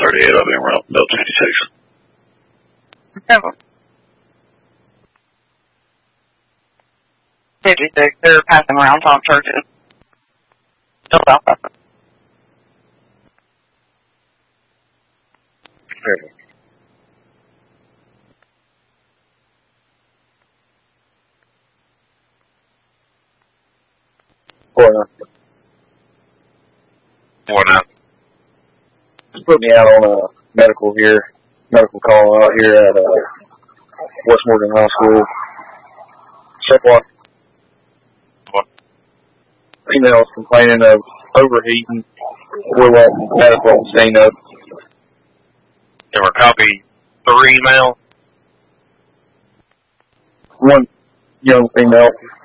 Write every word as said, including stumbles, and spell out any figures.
thirty-eight, I'll be around Mill fifty-six. No. fifty-six, they're passing around Tom Churches. Still South Bethel. Okay. Well, What now? just put me out on a medical here, medical call out here at uh, West Morgan High School. Check what? What? Female is complaining of overheating. We're letting medical stain up. Ever copy three email? One young female